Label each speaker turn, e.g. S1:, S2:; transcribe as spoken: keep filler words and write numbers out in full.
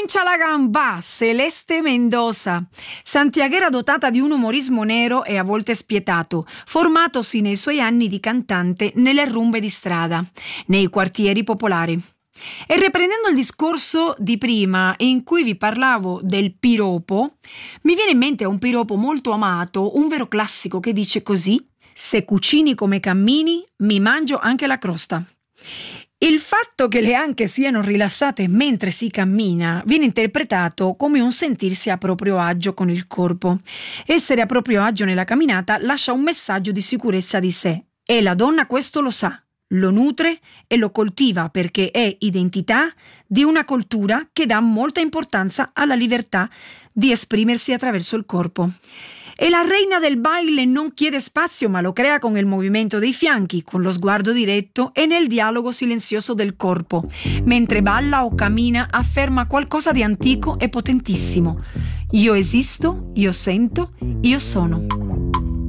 S1: Comincia la gamba, Celeste Mendoza, santiaghera dotata di un umorismo nero e a volte spietato, formatosi nei suoi anni di cantante nelle rumbe di strada, nei quartieri popolari. E riprendendo il discorso di prima in cui vi parlavo del piropo, mi viene in mente un piropo molto amato, un vero classico che dice così: se cucini come cammini, mi mangio anche la crosta. Il fatto che le anche siano rilassate mentre si cammina viene interpretato come un sentirsi a proprio agio con il corpo. Essere a proprio agio nella camminata lascia un messaggio di sicurezza di sé e la donna questo lo sa, lo nutre e lo coltiva perché è identità di una cultura che dà molta importanza alla libertà di esprimersi attraverso il corpo. E la reina del baile non chiede spazio ma lo crea con il movimento dei fianchi, con lo sguardo diretto e nel dialogo silenzioso del corpo. Mentre balla o cammina afferma qualcosa di antico e potentissimo. Io esisto, io sento, io sono.